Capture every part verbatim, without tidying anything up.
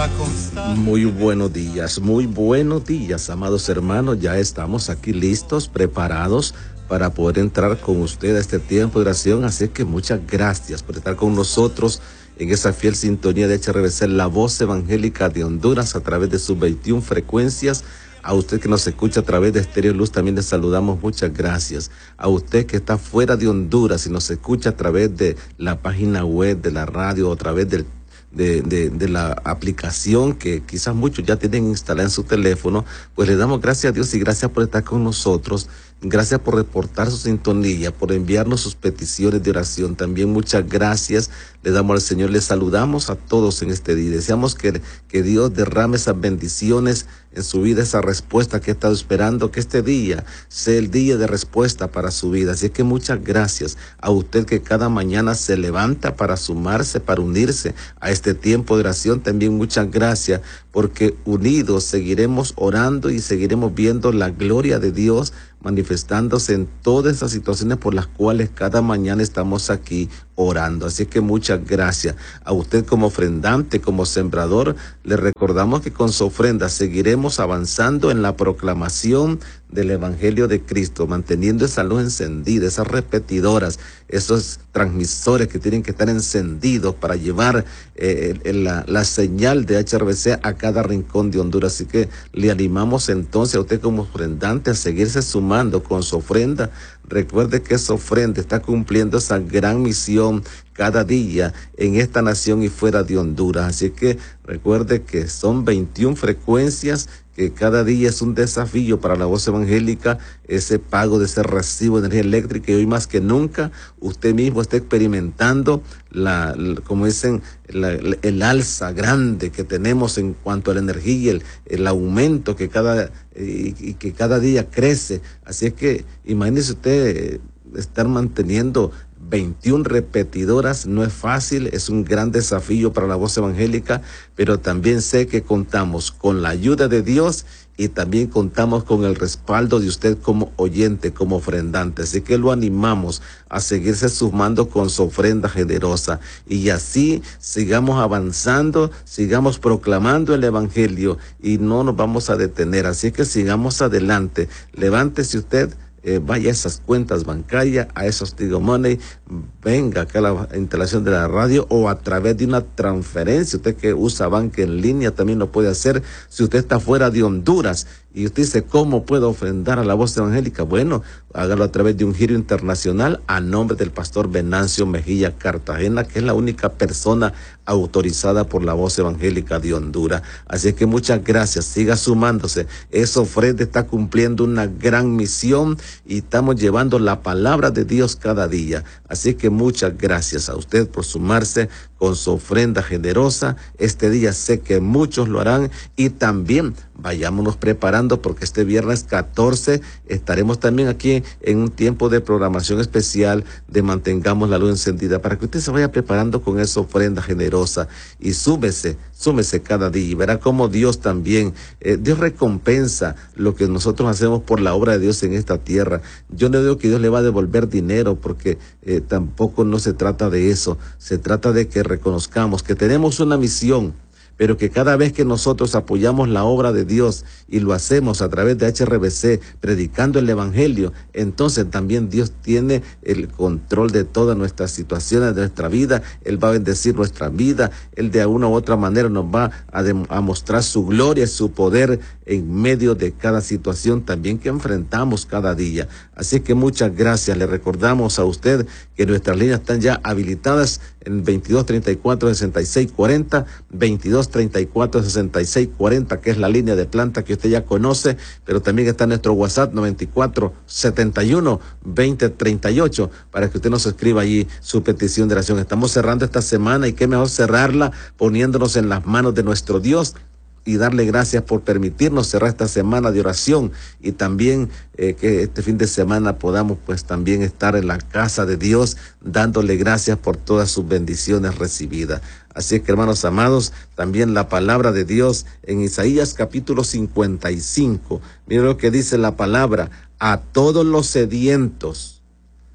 Muy buenos días, muy buenos días, amados hermanos. Ya estamos aquí listos, preparados para poder entrar con usted a este tiempo de oración. Así que muchas gracias por estar con nosotros en esa fiel sintonía de H R V C, la voz evangélica de Honduras, a través de sus veintiuna frecuencias. A usted que nos escucha a través de Estéreo Luz también le saludamos, muchas gracias. A usted que está fuera de Honduras y nos escucha a través de la página web de la radio o a través del De, de, de la aplicación que quizás muchos ya tienen instalada en su teléfono, pues le damos gracias a Dios y gracias por estar con nosotros, gracias por reportar su sintonía, por enviarnos sus peticiones de oración. También muchas gracias le damos al Señor, le saludamos a todos en este día. Deseamos que, que Dios derrame esas bendiciones en su vida, esa respuesta que ha estado esperando, que este día sea el día de respuesta para su vida. Así que muchas gracias a usted que cada mañana se levanta para sumarse, para unirse a este tiempo de oración. También muchas gracias porque unidos seguiremos orando y seguiremos viendo la gloria de Dios manifestándose en todas esas situaciones por las cuales cada mañana estamos aquí orando. Así que muchas gracias a usted como ofrendante, como sembrador. Le recordamos que con su ofrenda seguiremos avanzando en la proclamación del Evangelio de Cristo, manteniendo esa luz encendida, esas repetidoras, esos transmisores que tienen que estar encendidos para llevar eh, la, la señal de H R V C a cada rincón de Honduras. Así que le animamos entonces a usted como ofrendante a seguirse sumando con su ofrenda. Recuerde que esa ofrenda está cumpliendo esa gran misión cada día en esta nación y fuera de Honduras. Así que recuerde que son veintiuna frecuencias, que cada día es un desafío para la voz evangélica, ese pago de ese recibo de energía eléctrica, y hoy más que nunca usted mismo está experimentando la, la como dicen, la, el alza grande que tenemos en cuanto a la energía y el, el aumento que cada, y, y que cada día crece. Así es que imagínese usted eh, estar manteniendo veintiuna repetidoras. No es fácil, es un gran desafío para la voz evangélica, pero también sé que contamos con la ayuda de Dios y también contamos con el respaldo de usted como oyente, como ofrendante. Así que lo animamos a seguirse sumando con su ofrenda generosa y así sigamos avanzando, sigamos proclamando el Evangelio y no nos vamos a detener. Así que sigamos adelante. Levántese usted. Eh, vaya a esas cuentas bancarias, a esos Tigo Money, venga acá a la instalación de la radio o a través de una transferencia. Usted que usa banca en línea también lo puede hacer. Si usted está fuera de Honduras y usted dice, ¿cómo puedo ofrendar a la voz evangélica? Bueno, hágalo a través de un giro internacional a nombre del pastor Venancio Mejía Cartagena, que es la única persona autorizada por la voz evangélica de Honduras. Así que muchas gracias, siga sumándose. Esa ofrenda está cumpliendo una gran misión y estamos llevando la palabra de Dios cada día. Así que muchas gracias a usted por sumarse con su ofrenda generosa. Este día sé que muchos lo harán y también vayámonos preparando porque este viernes catorce estaremos también aquí en un tiempo de programación especial de Mantengamos la Luz Encendida, para que usted se vaya preparando con esa ofrenda generosa y súmese, súmese cada día y verá cómo Dios también, eh, Dios recompensa lo que nosotros hacemos por la obra de Dios en esta tierra. Yo no digo que Dios le va a devolver dinero porque eh, tampoco no se trata de eso, se trata de que reconozcamos que tenemos una misión, pero que cada vez que nosotros apoyamos la obra de Dios y lo hacemos a través de H R V C, predicando el Evangelio, entonces también Dios tiene el control de todas nuestras situaciones de nuestra vida. Él va a bendecir nuestra vida, Él de una u otra manera nos va a, de, a mostrar su gloria, su poder en medio de cada situación también que enfrentamos cada día. Así que muchas gracias. Le recordamos a usted que nuestras líneas están ya habilitadas en veintidós treinta y cuatro sesenta y seis cuarenta, veintidós treinta y cuatro sesenta y seis cuarenta, que es la línea de planta que usted ya conoce, pero también está nuestro WhatsApp noventa y cuatro setenta y uno veinte treinta y ocho para que usted nos escriba allí su petición de oración. Estamos cerrando esta semana y qué mejor cerrarla poniéndonos en las manos de nuestro Dios y darle gracias por permitirnos cerrar esta semana de oración y también eh, que este fin de semana podamos pues también estar en la casa de Dios dándole gracias por todas sus bendiciones recibidas. Así es que, hermanos amados, también la palabra de Dios en Isaías capítulo cincuenta y cinco, miren lo que dice la palabra: a todos los sedientos,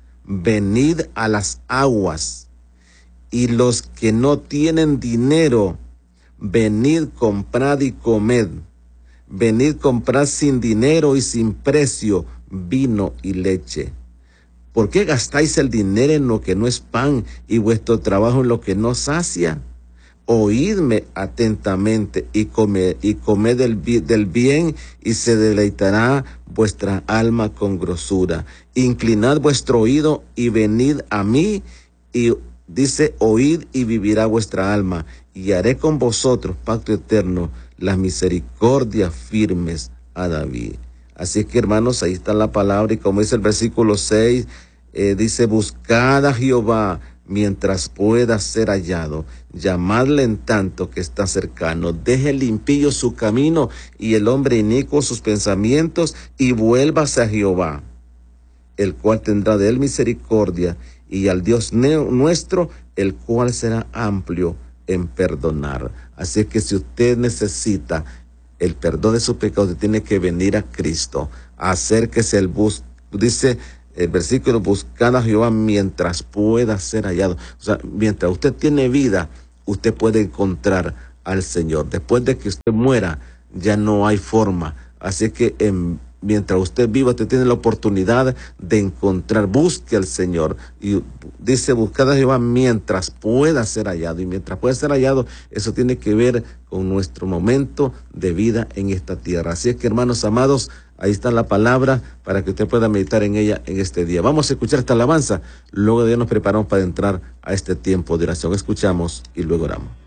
venid a las aguas, y los que no tienen dinero, venid, comprad y comed. Venid, comprad sin dinero y sin precio vino y leche. ¿Por qué gastáis el dinero en lo que no es pan y vuestro trabajo en lo que no sacia? Oídme atentamente y comed, y comed del, del bien, y se deleitará vuestra alma con grosura. Inclinad vuestro oído y venid a mí, y dice, oíd y vivirá vuestra alma, y haré con vosotros pacto eterno, las misericordias firmes a David. Así que, hermanos, ahí está la palabra, y como dice el versículo seis, eh, dice, buscad a Jehová mientras pueda ser hallado, llamadle en tanto que está cercano. Deje el impío su camino y el hombre inicuo sus pensamientos, y vuélvase a Jehová, el cual tendrá de él misericordia, y al Dios nuestro, el cual será amplio en perdonar. Así que si usted necesita el perdón de sus pecados, usted tiene que venir a Cristo. Acérquese al bus, dice el versículo, buscad a Jehová mientras pueda ser hallado. O sea, mientras usted tiene vida, usted puede encontrar al Señor. Después de que usted muera, ya no hay forma. Así que en mientras usted viva, usted tiene la oportunidad de encontrar, busque al Señor. Y dice, buscad a Jehová mientras pueda ser hallado. Y mientras pueda ser hallado, eso tiene que ver con nuestro momento de vida en esta tierra. Así es que, hermanos amados, ahí está la palabra para que usted pueda meditar en ella en este día. Vamos a escuchar esta alabanza. Luego de ello nos preparamos para entrar a este tiempo de oración. Escuchamos y luego oramos.